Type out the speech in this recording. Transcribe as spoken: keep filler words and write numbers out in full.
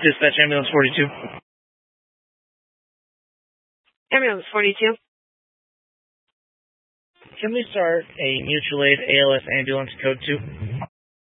Dispatch ambulance forty-two. Ambulance forty-two. Can we start a mutual aid A L S ambulance code two?